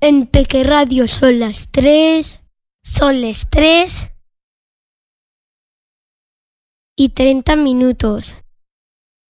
En Peque Radio son las 3. Son las 3 y 30 minutos.